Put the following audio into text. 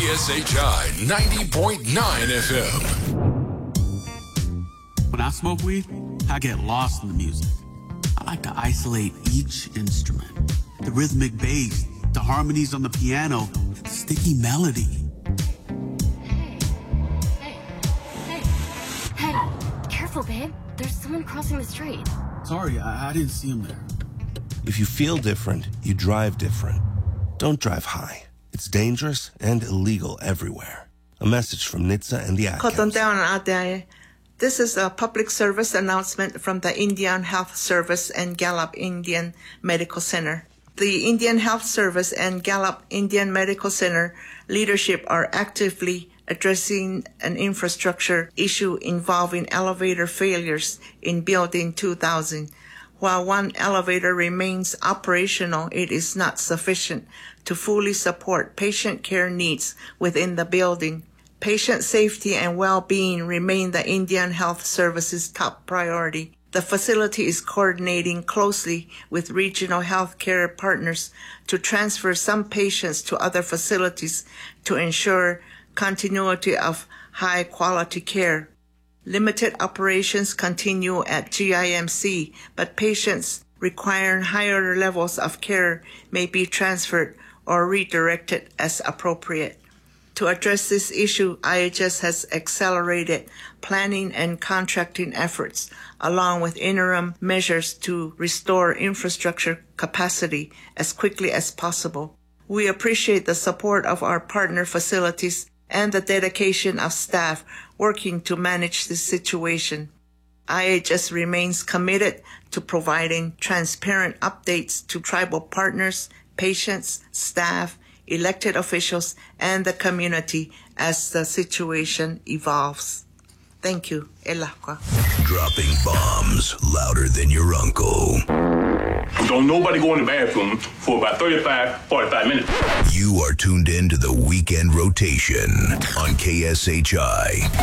KSHI 90.9 FM. When I smoke weed, I get lost in the music. I like to isolate each instrument. The rhythmic bass, the harmonies on the piano, the sticky melody. Hey, careful, babe. There's someone crossing the street. Sorry, I didn't see him there. If you feel different, you drive different. Don't drive high. It's dangerous and illegal everywhere. A message from NHTSA and the AdCouncil. This is a public service announcement from the Indian Health Service and Gallup Indian Medical Center. The Indian Health Service and Gallup Indian Medical Center leadership are actively addressing an infrastructure issue involving elevator failures in Building 2000. While one elevator remains operational, it is not sufficient to fully support patient care needs within the building. Patient safety and well-being remain the Indian Health Service's top priority. The facility is coordinating closely with regional healthcare partners to transfer some patients to other facilities to ensure continuity of high-quality care. Limited operations continue at GIMC, but patients requiring higher levels of care may be transferred or redirected as appropriate. To address this issue, IHS has accelerated planning and contracting efforts, along with interim measures to restore infrastructure capacity as quickly as possible. We appreciate the support of our partner facilities and the dedication of staff working to manage this situation. IHS remains committed to providing transparent updates to tribal partners, patients, staff, elected officials, and the community as the situation evolves. Thank you. Elakwa. Dropping bombs louder than your uncle. Don't nobody go in the bathroom for about 45 minutes. You are tuned in to the Weekend Rotation on KSHI.